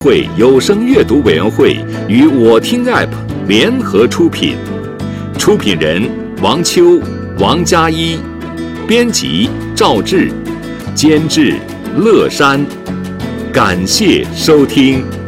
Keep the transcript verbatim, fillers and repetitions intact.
会有声阅读委员会与我听 App 联合出品，出品人王秋、王佳一，编辑赵志，监制乐山。感谢收听。